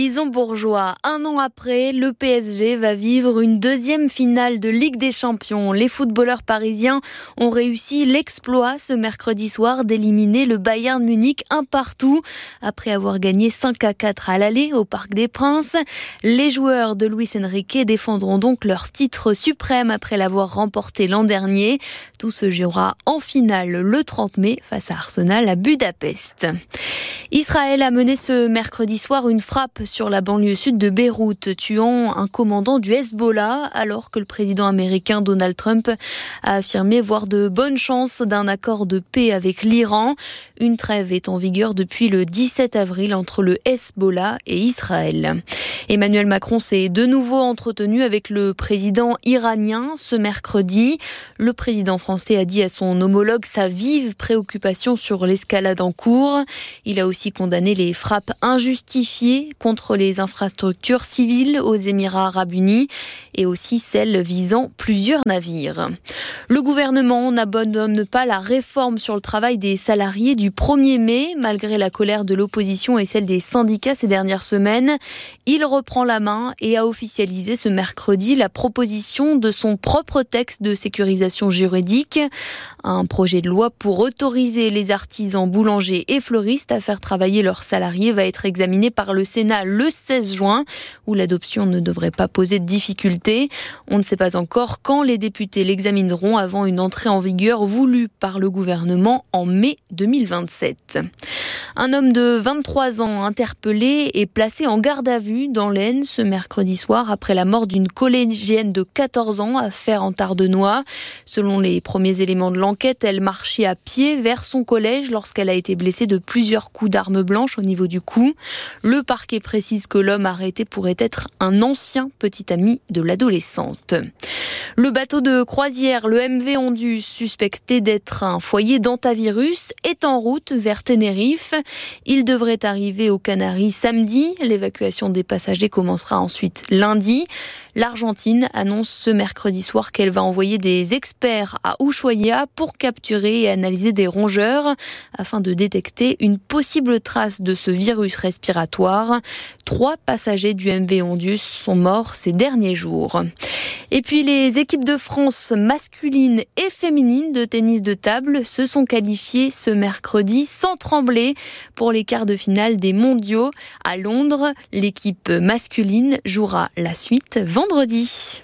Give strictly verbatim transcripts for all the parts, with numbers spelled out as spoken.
Bourgeois. Un an après, le P S G va vivre une deuxième finale de Ligue des Champions. Les footballeurs parisiens ont réussi l'exploit ce mercredi soir d'éliminer le Bayern Munich un partout après avoir gagné cinq à quatre à l'aller au Parc des Princes. Les joueurs de Luis Enrique défendront donc leur titre suprême après l'avoir remporté l'an dernier. Tout se jouera en finale le trente mai face à Arsenal à Budapest. Israël a mené ce mercredi soir une frappe sur la banlieue sud de Beyrouth, tuant un commandant du Hezbollah, alors que le président américain Donald Trump a affirmé voir de bonnes chances d'un accord de paix avec l'Iran. Une trêve est en vigueur depuis le dix-sept avril entre le Hezbollah et Israël. Emmanuel Macron s'est de nouveau entretenu avec le président iranien ce mercredi. Le président français a dit à son homologue sa vive préoccupation sur l'escalade en cours. Il a aussi condamné les frappes injustifiées contre les infrastructures civiles aux Émirats arabes unis et aussi celles visant plusieurs navires. Le gouvernement n'abandonne pas la réforme sur le travail des salariés du premier mai, malgré la colère de l'opposition et celle des syndicats ces dernières semaines. Il reprend la main et a officialisé ce mercredi la proposition de son propre texte de sécurisation juridique. Un projet de loi pour autoriser les artisans boulangers et fleuristes à faire travailler leurs salariés va être examiné par le Sénat le seize juin, où l'adoption ne devrait pas poser de difficultés. On ne sait pas encore quand les députés l'examineront avant une entrée en vigueur voulue par le gouvernement en mai deux mille vingt-sept. Un homme de vingt-trois ans interpellé et placé en garde à vue dans l'Aisne ce mercredi soir après la mort d'une collégienne de quatorze ans à Fère-en-Tardenois. Selon les premiers éléments de l'enquête, elle marchait à pied vers son collège lorsqu'elle a été blessée de plusieurs coups d'arme blanche au niveau du cou. Le parquet précise que l'homme arrêté pourrait être un ancien petit ami de l'adolescente. Le bateau de croisière, le M V Ondius, suspecté d'être un foyer d'hantavirus, est en route vers Tenerife. Il devrait arriver aux Canaries samedi. L'évacuation des passagers commencera ensuite lundi. L'Argentine annonce ce mercredi soir qu'elle va envoyer des experts à Ushuaia pour capturer et analyser des rongeurs afin de détecter une possible trace de ce virus respiratoire. Trois passagers du M V Ondius sont morts ces derniers jours. Et puis les équipes de France masculines et féminines de tennis de table se sont qualifiées ce mercredi sans trembler pour les quarts de finale des mondiaux à Londres. L'équipe masculine jouera la suite vendredi.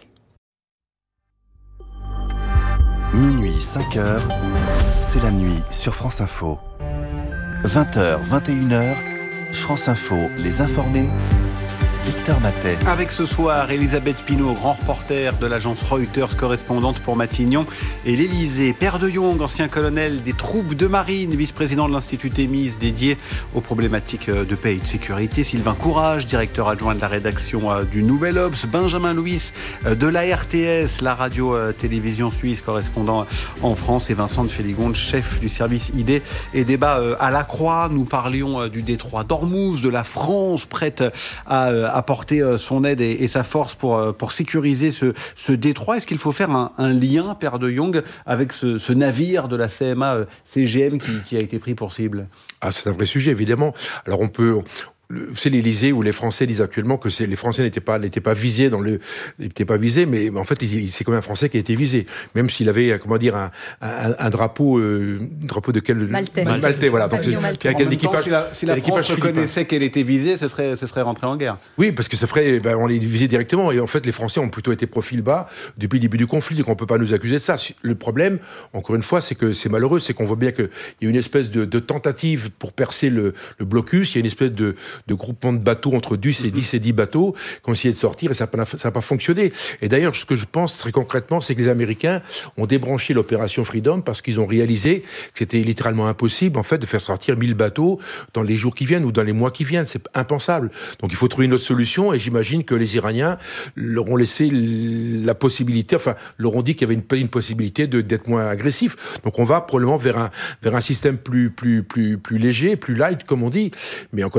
Minuit, cinq heures, c'est la nuit sur France Info. vingt heures, vingt et une heures, France Info, les informés. Victor Matet. Avec ce soir, Elisabeth Pinault, grand reporter de l'agence Reuters, correspondante pour Matignon, et l'Élysée. Père de Jong, ancien colonel des troupes de marine, vice-président de l'Institut Thémis, dédié aux problématiques de paix et de sécurité. Sylvain Courage, directeur adjoint de la rédaction du Nouvel Obs. Benjamin Louis de la R T S, la radio-télévision suisse, correspondant en France. Et Vincent de Féligonde, chef du service idées et débat à la Croix. Nous parlions du détroit d'Ormuz, de la France prête à apporter son aide et, et sa force pour, pour sécuriser ce, ce détroit. Est-ce qu'il faut faire un, un lien, Père de Jong, avec ce, ce navire de la C M A C G M qui, qui a été pris pour cible ? Ah, c'est un vrai sujet, évidemment. Alors on peut... C'est l'Élysée où les Français disent actuellement que c'est, les Français n'étaient pas, n'étaient pas visés dans le, n'étaient pas visés, mais en fait, c'est quand même un Français qui a été visé. Même s'il avait, comment dire, un, un, un drapeau, euh, drapeau de quel? Maltais. Maltais, Maltais voilà. Donc, c'est, quel équipage, si la, si la France reconnaissait qu'elle était visée, ce serait, ce serait rentré en guerre. Oui, parce que ça ferait, ben, on les visait directement. Et en fait, les Français ont plutôt été profil bas depuis le début du conflit, donc on peut pas nous accuser de ça. Le problème, encore une fois, c'est que c'est malheureux, c'est qu'on voit bien qu'il y a une espèce de, de tentative pour percer le, le blocus. Il y a une espèce de, de groupement de bateaux entre dix et dix et dix bateaux qui ont essayé de sortir et ça n'a pas, pas fonctionné. Et d'ailleurs, ce que je pense très concrètement, c'est que les Américains ont débranché l'opération Freedom parce qu'ils ont réalisé que c'était littéralement impossible, en fait, de faire sortir mille bateaux dans les jours qui viennent ou dans les mois qui viennent. C'est impensable. Donc, il faut trouver une autre solution et j'imagine que les Iraniens leur ont laissé la possibilité, enfin, leur ont dit qu'il y avait une, une possibilité de, d'être moins agressif. Donc, on va probablement vers un, vers un système plus, plus, plus, plus léger, plus light, comme on dit. Mais encore une fois, je pense que les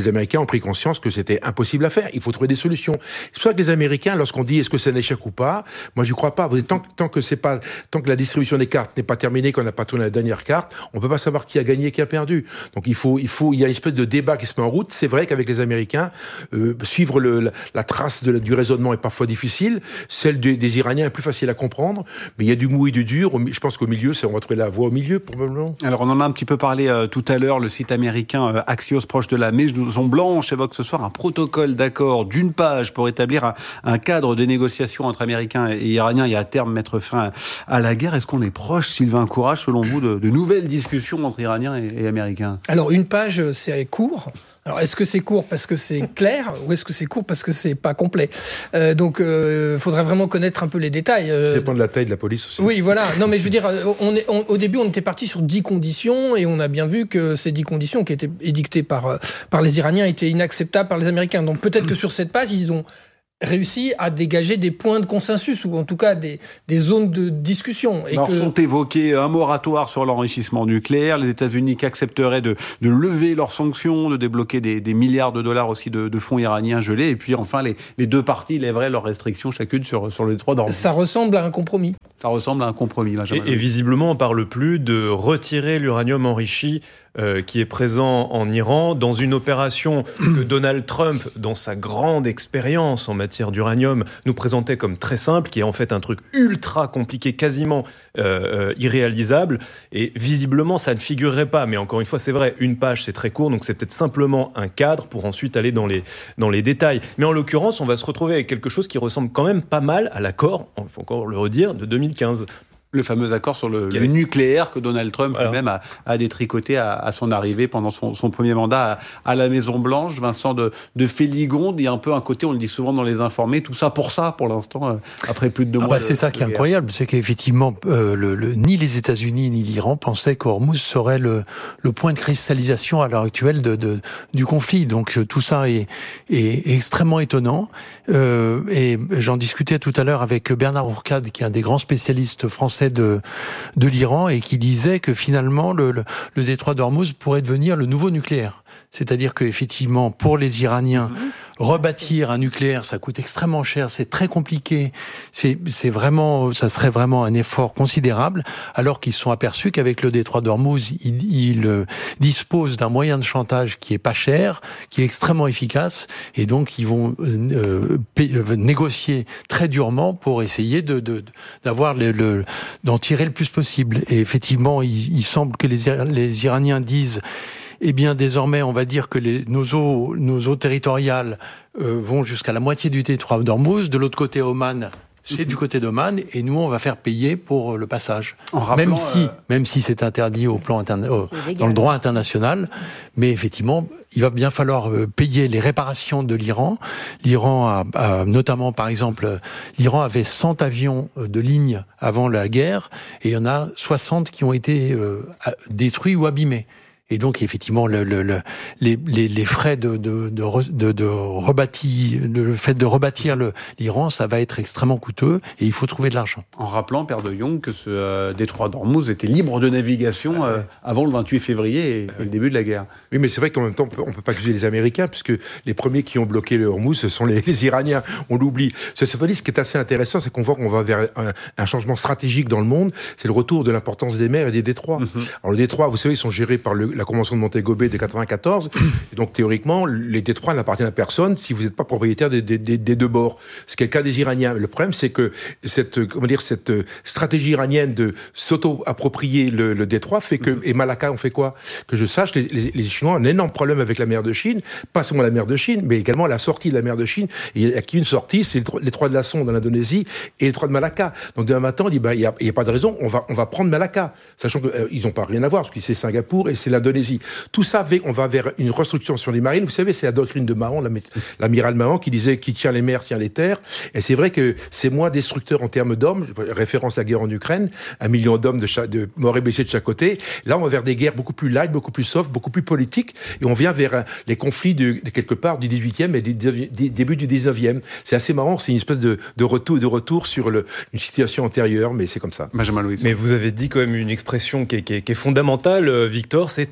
les Américains ont pris conscience que c'était impossible à faire. Il faut trouver des solutions. C'est pour ça que les Américains, lorsqu'on dit est-ce que c'est un échec ou pas, moi je crois pas. Tant, tant que c'est pas, tant que la distribution des cartes n'est pas terminée, qu'on n'a pas tourné la dernière carte, on peut pas savoir qui a gagné, qui a perdu. Donc il faut, il faut, il y a une espèce de débat qui se met en route. C'est vrai qu'avec les Américains, euh, suivre le, la, la trace de, du raisonnement est parfois difficile. Celle de, des Iraniens est plus facile à comprendre. Mais il y a du mou et du dur. Je pense qu'au milieu, c'est, on va trouver la voie au milieu probablement. Alors on en a un petit peu parlé euh, tout à l'heure. Le site américain euh, Axios, proche de la Maison Blanche, évoque ce soir un protocole d'accord d'une page pour établir un, un cadre de négociation entre Américains et Iraniens et à terme mettre fin à, à la guerre. Est-ce qu'on est proche, Sylvain Courage, selon vous, de, de nouvelles discussions entre Iraniens et, et Américains ? Alors une page, c'est court. Alors, est-ce que c'est court parce que c'est clair ou est-ce que c'est court parce que c'est pas complet ? euh, Donc, il euh, faudrait vraiment connaître un peu les détails. Euh... Ça dépend de la taille de la police aussi. Oui, voilà. Non, mais je veux dire, on est, on, au début, on était parti sur dix conditions et on a bien vu que ces dix conditions qui étaient édictées par, par les Iraniens étaient inacceptables par les Américains. Donc, peut-être que sur cette page, ils ont réussi à dégager des points de consensus ou en tout cas des, des zones de discussion. Et Alors que... sont évoqués un moratoire sur l'enrichissement nucléaire, les États-Unis qui accepteraient de, de lever leurs sanctions, de débloquer des, des milliards de dollars aussi de, de fonds iraniens gelés, et puis enfin les, les deux parties lèveraient leurs restrictions chacune sur, sur le détroit d'Ormuz. Ça ressemble à un compromis. Ça ressemble à un compromis. Et, et visiblement, on ne parle plus de retirer l'uranium enrichi euh, qui est présent en Iran dans une opération que Donald Trump, dans sa grande expérience en matière d'uranium, nous présentait comme très simple, qui est en fait un truc ultra compliqué, quasiment euh, irréalisable. Et visiblement, ça ne figurerait pas. Mais encore une fois, c'est vrai, une page, c'est très court, donc c'est peut-être simplement un cadre pour ensuite aller dans les, dans les détails. Mais en l'occurrence, on va se retrouver avec quelque chose qui ressemble quand même pas mal à l'accord, il faut encore le redire, de deux mille quinze. Le fameux accord sur le, le nucléaire que Donald Trump voilà. lui-même a, a détricoté à, à son arrivée pendant son, son premier mandat à, à la Maison-Blanche. Vincent de, de Féligonde, il y a un peu un côté, on le dit souvent dans les informés, tout ça pour ça, pour l'instant, euh, après plus de deux ah mois. Bah de, c'est ça qui est incroyable, c'est qu'effectivement, euh, le, le, ni les États-Unis ni l'Iran pensaient qu'Ormuz serait le, le point de cristallisation à l'heure actuelle de, de, du conflit. Donc tout ça est, est, est extrêmement étonnant. Euh, et j'en discutais tout à l'heure avec Bernard Ourcade, qui est un des grands spécialistes français de, de l'Iran, et qui disait que finalement le, le, le détroit d'Ormuz pourrait devenir le nouveau nucléaire. C'est-à-dire qu'effectivement, pour les Iraniens, mmh. rebâtir un nucléaire, ça coûte extrêmement cher, c'est très compliqué, c'est, c'est vraiment, ça serait vraiment un effort considérable, alors qu'ils se sont aperçus qu'avec le détroit d'Ormuz, ils, ils euh, disposent d'un moyen de chantage qui est pas cher, qui est extrêmement efficace, et donc ils vont euh, payer, euh, négocier très durement pour essayer de, de, d'avoir le, le, d'en tirer le plus possible. Et effectivement, il, il semble que les, les Iraniens disent eh bien, désormais, on va dire que les, nos eaux, nos eaux territoriales euh, vont jusqu'à la moitié du détroit d'Ormuz. De l'autre côté, Oman, c'est mmh. du côté d'Oman, et nous, on va faire payer pour le passage. En rappelant, même si, euh... même si c'est interdit au plan interna- au, dans le droit international, mais effectivement, il va bien falloir payer les réparations de l'Iran. L'Iran a, a notamment, par exemple, l'Iran avait cent avions de ligne avant la guerre, et il y en a soixante qui ont été euh, détruits ou abîmés. Et donc, effectivement, le, le, le, les, les, les frais de, de, de, de, de rebâtir, le fait de rebâtir le, l'Iran, ça va être extrêmement coûteux, et il faut trouver de l'argent. En rappelant, Père de Jong, que ce euh, détroit d'Ormuz était libre de navigation euh, avant le vingt-huit février et, et le début de la guerre. Oui, mais c'est vrai qu'en même temps, on ne peut pas accuser les Américains, puisque les premiers qui ont bloqué le Hormuz, ce sont les, les Iraniens. On l'oublie. Ceci dit, ce qui est assez intéressant, c'est qu'on voit qu'on va vers un, un changement stratégique dans le monde. C'est le retour de l'importance des mers et des détroits. Mm-hmm. Alors, le détroit, vous savez, ils sont gérés par le, la Convention de Montego Bay de quatre-vingt-quatorze. Et donc, théoriquement, les détroits n'appartiennent à personne si vous n'êtes pas propriétaire des, des, des, des deux bords. Ce qui est le cas des Iraniens. Le problème, c'est que cette, comment dire, cette stratégie iranienne de s'auto-approprier le, le détroit fait que, mm-hmm. et Malacca, on fait quoi? Que je sache, les, les, les Chinois ont un énorme problème avec la mer de Chine, pas seulement la mer de Chine, mais également la sortie de la mer de Chine. Et il n'y a qu'une sortie, c'est le détroit de la Sonde en Indonésie et le détroit de Malacca. Donc, demain matin, on dit, bah, il n'y a, a pas de raison, on va, on va prendre Malacca. Sachant qu'ils euh, n'ont pas rien à voir, parce que c'est Singapour et c'est l'Indonésie. Tout ça, on va vers une restructuration sur les marines. Vous savez, c'est la doctrine de Mahon, l'amiral Mahon, qui disait qui tient les mers, tient les terres. Et c'est vrai que c'est moins destructeur en termes d'hommes. Référence à la guerre en Ukraine, un million d'hommes de, chaque, de morts et blessés de chaque côté. Là, on va vers des guerres beaucoup plus light, beaucoup plus soft, beaucoup plus politiques. Et on vient vers les conflits de, de quelque part du dix-huitième et du début du dix-neuvième. C'est assez marrant. C'est une espèce de, de retour, de retour sur le, une situation antérieure, mais c'est comme ça. Benjamin Louis. Mais vous avez dit quand même une expression qui est, qui est, qui est fondamentale, Victor, c'est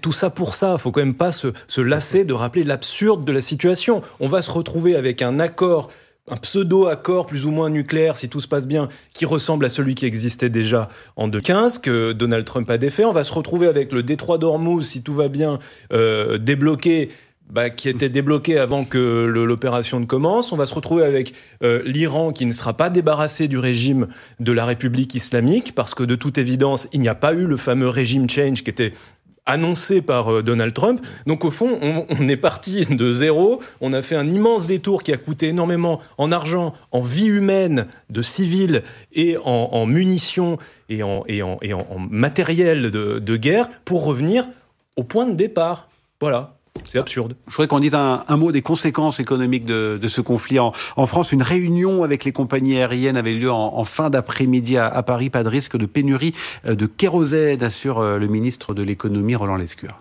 tout ça pour ça. Il ne faut quand même pas se, se lasser de rappeler l'absurde de la situation. On va se retrouver avec un accord, un pseudo-accord plus ou moins nucléaire, si tout se passe bien, qui ressemble à celui qui existait déjà en deux mille quinze, que Donald Trump a défait. On va se retrouver avec le détroit d'Ormuz, si tout va bien, euh, débloqué, bah, qui était débloqué avant que le, l'opération ne commence. On va se retrouver avec euh, l'Iran qui ne sera pas débarrassé du régime de la République islamique, parce que de toute évidence, il n'y a pas eu le fameux régime change qui était annoncé par euh, Donald Trump. Donc au fond, on, on est parti de zéro. On a fait un immense détour qui a coûté énormément en argent, en vie humaine de civils et en, en munitions et en, et en, et en, en matériel de, de guerre pour revenir au point de départ. Voilà. C'est absurde. Je voudrais qu'on dise un, un mot des conséquences économiques de, de ce conflit en, en France. Une réunion avec les compagnies aériennes avait lieu en, en fin d'après-midi à, à Paris. Pas de risque de pénurie de kérosène, assure le ministre de l'économie Roland Lescure.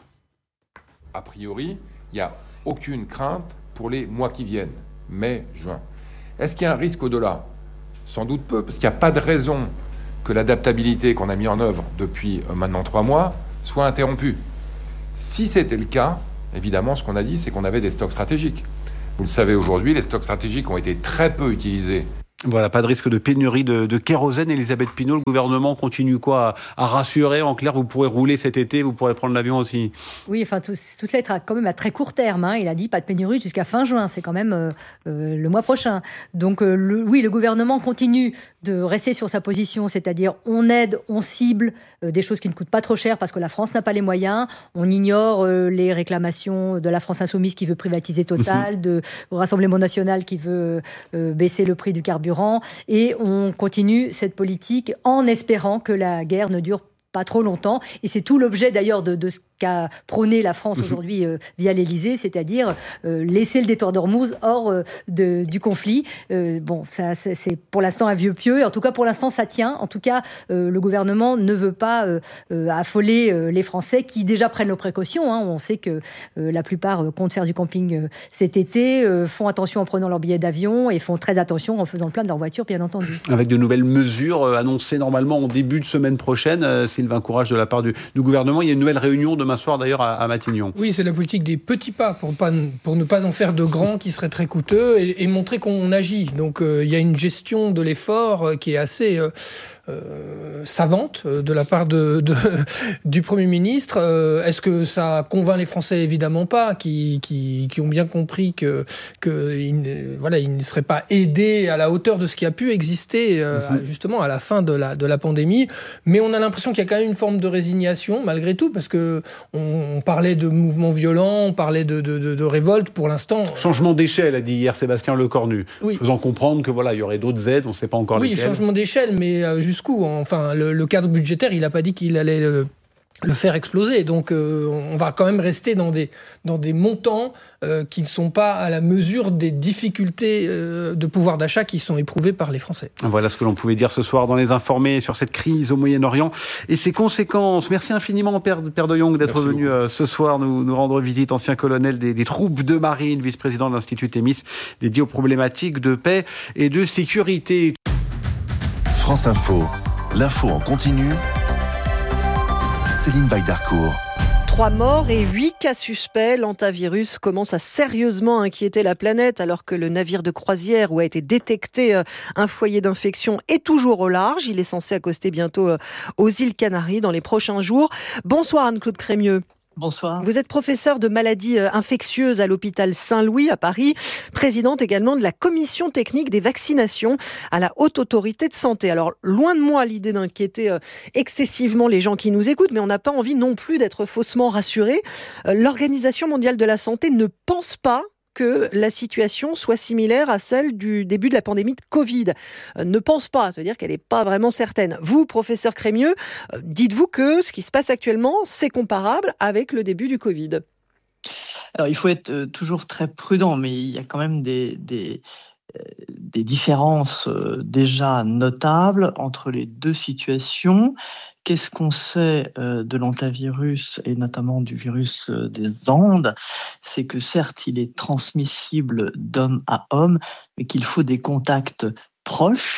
A priori, il n'y a aucune crainte pour les mois qui viennent, mai, juin. Est-ce qu'il y a un risque au-delà ? Sans doute peu, parce qu'il n'y a pas de raison que l'adaptabilité qu'on a mis en œuvre depuis maintenant trois mois soit interrompue. Si c'était le cas, évidemment, ce qu'on a dit, c'est qu'on avait des stocks stratégiques. Vous le savez aujourd'hui, les stocks stratégiques ont été très peu utilisés. Voilà, pas de risque de pénurie de, de kérosène. Elisabeth Pinault, le gouvernement continue quoi à, à rassurer. En clair, vous pourrez rouler cet été, vous pourrez prendre l'avion aussi. Oui, enfin, tout, tout ça est quand même à très court terme. Hein. Il a dit pas de pénurie jusqu'à fin juin. C'est quand même euh, euh, le mois prochain. Donc, euh, le, oui, le gouvernement continue de rester sur sa position, c'est-à-dire on aide, on cible euh, des choses qui ne coûtent pas trop cher parce que la France n'a pas les moyens. On ignore euh, les réclamations de la France insoumise qui veut privatiser Total, de au Rassemblement national qui veut euh, baisser le prix du carburant. Et on continue cette politique en espérant que la guerre ne dure pas trop longtemps. Et c'est tout l'objet d'ailleurs de, de ce qu'a prôné la France aujourd'hui euh, via l'Élysée, c'est-à-dire euh, laisser le détroit d'Ormuz hors euh, de, du conflit. Euh, bon, ça, c'est, c'est pour l'instant un vieux pieu. Et en tout cas, pour l'instant, ça tient. En tout cas, euh, le gouvernement ne veut pas euh, euh, affoler euh, les Français qui déjà prennent leurs précautions. Hein. On sait que euh, la plupart euh, comptent faire du camping euh, cet été, euh, font attention en prenant leur billet d'avion et font très attention en faisant le plein de leur voiture, bien entendu. Avec de nouvelles mesures euh, annoncées normalement en début de semaine prochaine, euh, Sylvain Courage de la part du, du gouvernement. Il y a une nouvelle réunion demain soir d'ailleurs à, à Matignon. Oui, c'est la politique des petits pas pour, pas, pour ne pas en faire de grands qui seraient très coûteux et, et montrer qu'on agit. Donc euh, il y a une gestion de l'effort euh, qui est assez euh, euh, savante euh, de la part de, de, du Premier ministre. Euh, est-ce que ça convainc les Français ? Évidemment pas, qui, qui, qui ont bien compris que, que ils, voilà, ils ne seraient pas aidés à la hauteur de ce qui a pu exister euh, mmh. justement à la fin de la, de la pandémie. Mais on a l'impression qu'il y a quand même une forme de résignation malgré tout, parce que on, on parlait de mouvements violents, on parlait de, de, de, de révolte. Pour l'instant, changement d'échelle, a dit hier Sébastien Lecornu, oui. faisant comprendre que voilà, il y aurait d'autres aides, on ne sait pas encore oui, lesquelles. Oui, changement d'échelle, mais euh, jusqu'où ? Enfin, le, le cadre budgétaire, il n'a pas dit qu'il allait le, le faire exploser. Donc, euh, on va quand même rester dans des, dans des montants euh, qui ne sont pas à la mesure des difficultés euh, de pouvoir d'achat qui sont éprouvées par les Français. Voilà ce que l'on pouvait dire ce soir dans Les Informés sur cette crise au Moyen-Orient et ses conséquences. Merci infiniment, Père, Père de Jong, d'être Merci venu beaucoup. ce soir nous, nous rendre visite, ancien colonel des, des troupes de marine, vice-président de l'Institut Thémis, dédié aux problématiques de paix et de sécurité. France Info, l'info en continu. Céline Baydarcourt. Trois morts et huit cas suspects. L'hantavirus commence à sérieusement inquiéter la planète alors que le navire de croisière où a été détecté un foyer d'infection est toujours au large. Il est censé accoster bientôt aux îles Canaries dans les prochains jours. Bonsoir Anne-Claude Crémieux. Bonsoir. Vous êtes professeure de maladies infectieuses à l'hôpital Saint-Louis à Paris, présidente également de la commission technique des vaccinations à la Haute Autorité de Santé. Alors, loin de moi l'idée d'inquiéter excessivement les gens qui nous écoutent, mais on n'a pas envie non plus d'être faussement rassurés. L'Organisation mondiale de la santé ne pense pas que la situation soit similaire à celle du début de la pandémie de Covid. Euh, ne pense pas, ça veut dire qu'elle n'est pas vraiment certaine. Vous, professeur Crémieux, euh, dites-vous que ce qui se passe actuellement, c'est comparable avec le début du Covid. Alors, il faut être euh, toujours très prudent, mais il y a quand même des, des, euh, des différences euh, déjà notables entre les deux situations. Qu'est-ce qu'on sait euh, de l'hantavirus et notamment du virus euh, des Andes ? C'est que certes, il est transmissible d'homme à homme, mais qu'il faut des contacts proches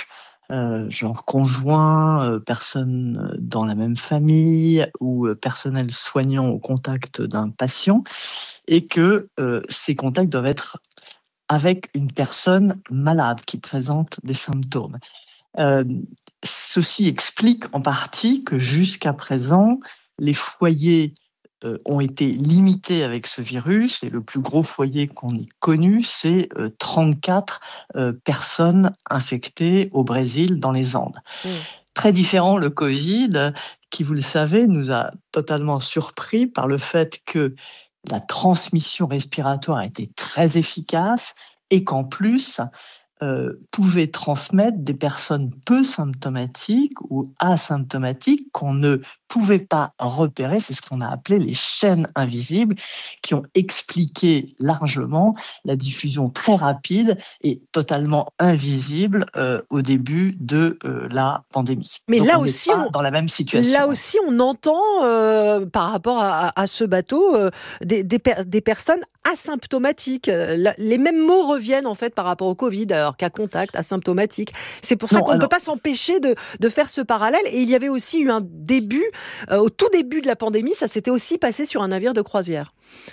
euh, genre conjoint, euh, personne dans la même famille ou euh, personnel soignant au contact d'un patient, et que euh, ces contacts doivent être avec une personne malade qui présente des symptômes. Euh, ceci explique en partie que jusqu'à présent, les foyers euh, ont été limités avec ce virus, et le plus gros foyer qu'on ait connu, c'est euh, trente-quatre euh, personnes infectées au Brésil, dans les Andes. Mmh. Très différent, le Covid, qui, vous le savez, nous a totalement surpris par le fait que la transmission respiratoire était très efficace et qu'en plus, euh, pouvait transmettre des personnes peu symptomatiques ou asymptomatiques qu'on ne pouvait pas repérer. C'est ce qu'on a appelé les chaînes invisibles, qui ont expliqué largement la diffusion très rapide et totalement invisible euh, au début de euh, la pandémie. Mais Donc là on aussi, n'est pas on, dans la même situation. Là aussi, on entend euh, par rapport à, à ce bateau euh, des, des, per- des personnes asymptomatiques. La, les mêmes mots reviennent en fait par rapport au Covid, alors qu'à contact, asymptomatique. C'est pour ça non, qu'on alors... ne peut pas s'empêcher de, de faire ce parallèle. Et il y avait aussi eu un début, euh, au tout début de la pandémie, ça s'était aussi passé sur un navire de croisière.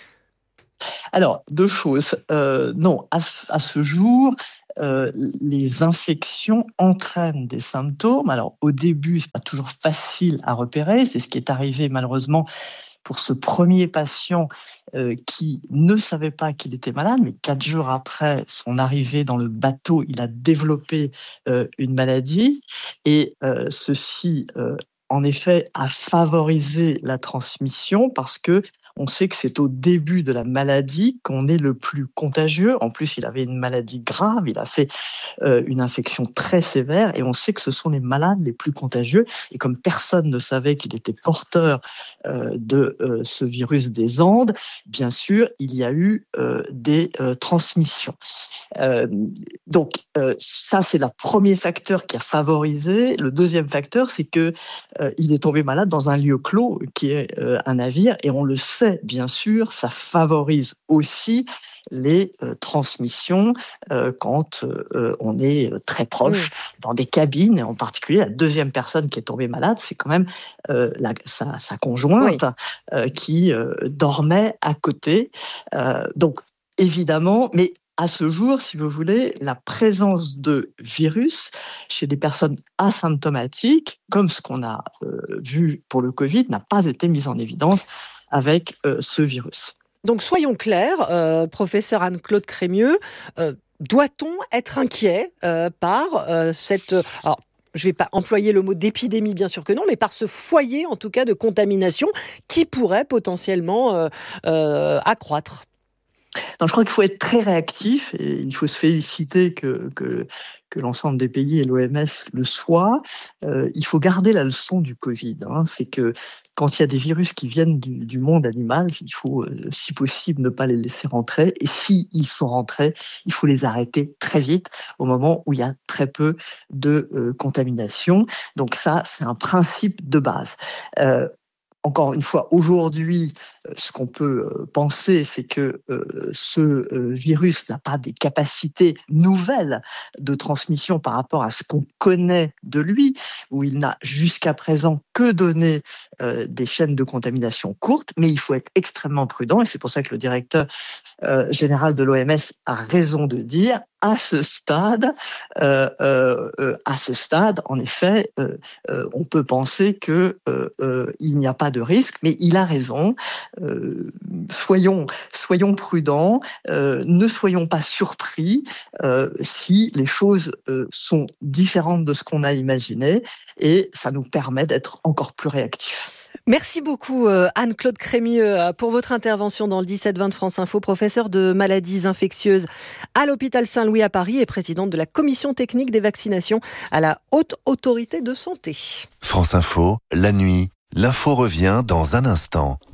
Alors, deux choses. Euh, non, à, à ce jour, euh, les infections entraînent des symptômes. Alors, au début, c'est pas toujours facile à repérer. C'est ce qui est arrivé malheureusement pour ce premier patient euh, qui ne savait pas qu'il était malade, mais quatre jours après son arrivée dans le bateau, il a développé euh, une maladie. Et euh, ceci, euh, en effet, a favorisé la transmission parce que on sait que c'est au début de la maladie qu'on est le plus contagieux. En plus, il avait une maladie grave, il a fait euh, une infection très sévère, et on sait que ce sont les malades les plus contagieux. Et comme personne ne savait qu'il était porteur euh, de euh, ce virus des Andes, bien sûr, il y a eu euh, des euh, transmissions. Euh, donc, euh, ça, c'est le premier facteur qui a favorisé. Le deuxième facteur, c'est que euh, il est tombé malade dans un lieu clos, qui est euh, un navire, et on le sait. Bien sûr, ça favorise aussi les euh, transmissions euh, quand euh, on est très proche mmh. dans des cabines, et en particulier la deuxième personne qui est tombée malade, c'est quand même euh, la, sa, sa conjointe oui. euh, qui euh, dormait à côté. Euh, donc évidemment, mais à ce jour, si vous voulez, la présence de virus chez des personnes asymptomatiques, comme ce qu'on a euh, vu pour le Covid, n'a pas été mise en évidence avec euh, ce virus. Donc soyons clairs, euh, professeur Anne-Claude Crémieux, euh, doit-on être inquiet euh, par euh, cette... Alors, je ne vais pas employer le mot d'épidémie, bien sûr que non, mais par ce foyer, en tout cas, de contamination qui pourrait potentiellement euh, euh, accroître? Non, je crois qu'il faut être très réactif, et il faut se féliciter que, que, que l'ensemble des pays et l'O M S le soient. Euh, il faut garder la leçon du Covid. Hein, c'est que quand il y a des virus qui viennent du, du monde animal, il faut, euh, si possible, ne pas les laisser rentrer. Et s'ils sont rentrés, il faut les arrêter très vite, au moment où il y a très peu de euh, contamination. Donc ça, c'est un principe de base. Euh, Encore une fois, aujourd'hui, ce qu'on peut penser, c'est que euh, ce euh, virus n'a pas des capacités nouvelles de transmission par rapport à ce qu'on connaît de lui, où il n'a jusqu'à présent que donné euh, des chaînes de contamination courtes, mais il faut être extrêmement prudent, et c'est pour ça que le directeur euh, général de l'O M S a raison de dire, à ce stade, euh, euh, euh, à ce stade, en effet, euh, euh, on peut penser que euh, euh, il n'y a pas de risque, mais il a raison. Euh, soyons, soyons prudents, euh, ne soyons pas surpris euh, si les choses euh, sont différentes de ce qu'on a imaginé, et ça nous permet d'être encore plus réactifs. Merci beaucoup Anne-Claude Crémieux pour votre intervention dans le dix-sept vingt de France Info, professeure de maladies infectieuses à l'hôpital Saint-Louis à Paris et présidente de la commission technique des vaccinations à la Haute Autorité de Santé. France Info, la nuit, l'info revient dans un instant.